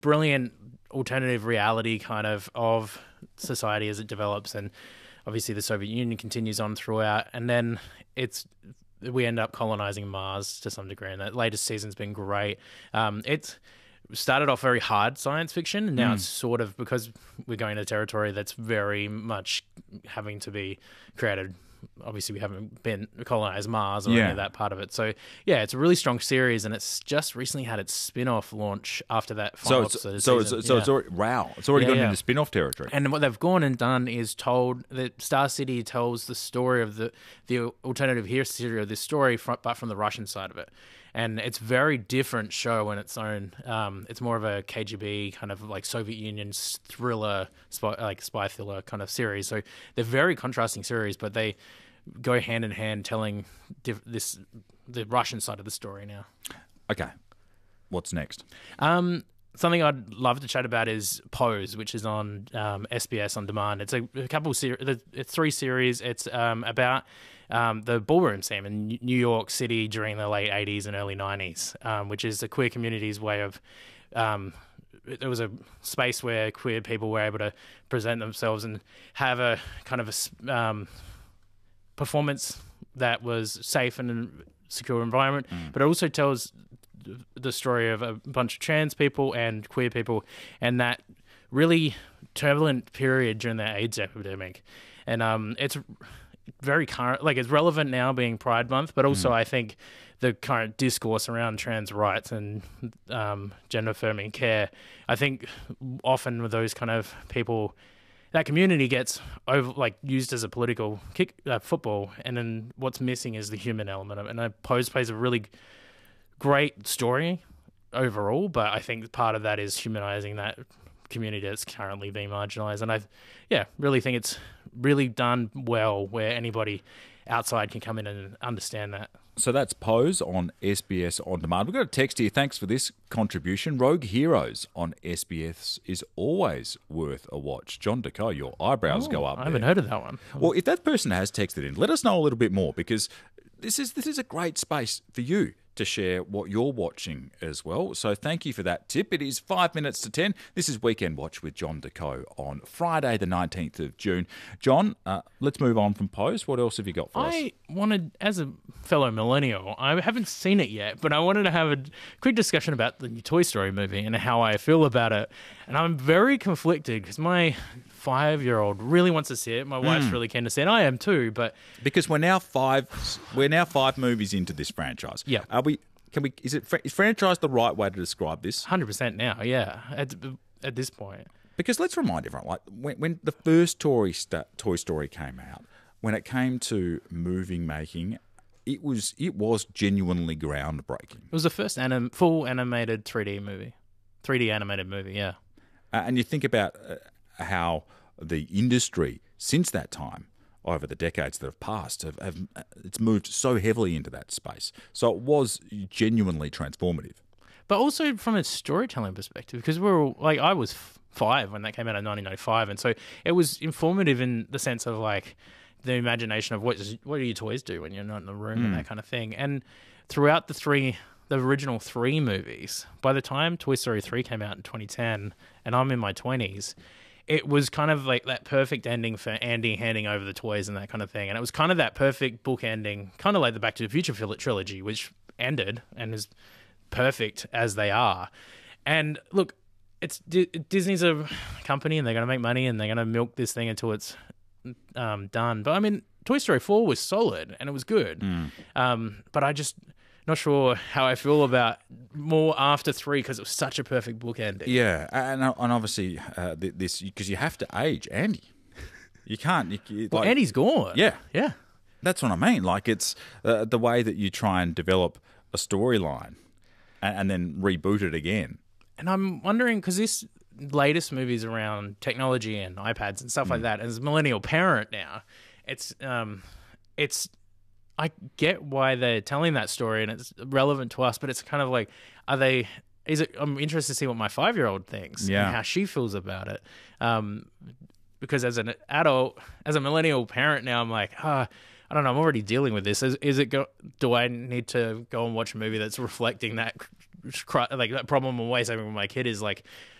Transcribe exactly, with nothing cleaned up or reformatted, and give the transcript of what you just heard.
brilliant alternative reality kind of of society as it develops, and obviously the Soviet Union continues on throughout, and then it's we end up colonizing Mars to some degree, and that latest season's been great. Um, it's started off very hard science fiction, and now mm. it's sort of, because we're going to territory that's very much having to be created. Obviously, we haven't been colonized Mars or yeah. any of that part of it. So, yeah, it's a really strong series, and it's just recently had its spin-off launch after that final so episode. It's, so, season. it's, so yeah. it's already, wow, it's already yeah, gone yeah. into spin-off territory. And what they've gone and done is told that Star City tells the story of the the alternative history of this story, from, but from the Russian side of it. And it's a very different show on its own. Um, it's more of a K G B kind of like Soviet Union thriller, spy, like spy thriller kind of series. So they're very contrasting series, but they go hand in hand telling diff- this the Russian side of the story now. Okay. What's next? Um, something I'd love to chat about is Pose, which is on um, S B S On Demand. It's a, a couple series, it's three series. It's um, about um, the ballroom scene in New York City during the late eighties and early nineties, um, which is the queer community's way of... Um, there was a space where queer people were able to present themselves and have a kind of a... Um, performance that was safe and a secure environment, mm. but it also tells the story of a bunch of trans people and queer people and that really turbulent period during the AIDS epidemic. And um, it's very current, like it's relevant now being Pride Month, but also mm. I think the current discourse around trans rights and um, gender affirming care, I think often with those kind of people, that community gets over, like used as a political kick uh, football, and then what's missing is the human element of it. And I Pose plays a really great story overall, but I think part of that is humanizing that community that's currently being marginalized. And I, yeah, really think it's really done well, where anybody outside can come in and understand that. So that's Pose on S B S On Demand. We've got a text here. Thanks for this contribution. Rogue Heroes on S B S is always worth a watch. John DeCo, your eyebrows oh, go up I haven't there. heard of that one. Well, if that person has texted in, let us know a little bit more, because this is this is a great space for you to share what you're watching as well. So thank you for that tip. It is five minutes to ten. This is Weekend Watch with John DeCo on Friday the nineteenth of June. John, uh, let's move on from Pose. What else have you got for I us? I wanted, as a fellow millennial, I haven't seen it yet, but I wanted to have a quick discussion about the new Toy Story movie and how I feel about it. And I'm very conflicted because my five-year-old really wants to see it. My wife's Mm. really keen to see it. I am too, but Because we're now five we're now five movies into this franchise. Yeah. Are we can we is it is franchise the right way to describe this? one hundred percent now, yeah, at, at this point. Because let's remind everyone, like when, when the first Toy, sta- Toy Story came out, when it came to movie making, it was it was genuinely groundbreaking. It was the first anim- full animated three D movie. three D animated movie, yeah. Uh, and you think about uh, how the industry since that time, over the decades that have passed, have, have it's moved so heavily into that space. So it was genuinely transformative. But also from a storytelling perspective, because we were all, like, I was f- five when that came out in nineteen ninety-five, and so it was informative in the sense of like the imagination of what does, what do your toys do when you're not in the room mm. and that kind of thing. And throughout the three, the original three movies, by the time Toy Story three came out in twenty ten, and I'm in my twenties, it was kind of like that perfect ending for Andy handing over the toys and that kind of thing. And it was kind of that perfect book ending, kind of like the Back to the Future trilogy, which ended and is perfect as they are. And look, it's D- Disney's a company, and they're going to make money, and they're going to milk this thing until it's um, done. But I mean, Toy Story four was solid and it was good. Mm. Um, but I just not sure how I feel about more after three, because it was such a perfect book ending. Yeah, and and obviously uh, this, because you have to age Andy. You can't. You, you, well, like, Andy's gone. Yeah, yeah. That's what I mean. Like, it's uh, the way that you try and develop a storyline and, and then reboot it again. And I'm wondering, because this latest movie's around technology and iPads and stuff mm. like that. As a millennial parent now, it's um, it's. I get why they're telling that story and it's relevant to us, but it's kind of like, are they? Is it? I'm interested to see what my five-year-old thinks yeah. and how she feels about it. Um, because as an adult, as a millennial parent now, I'm like, ah. Oh, I don't know. I'm already dealing with this. Is, is it? Go, do I need to go and watch a movie that's reflecting that cry, like that problem I'm always having with my kid is like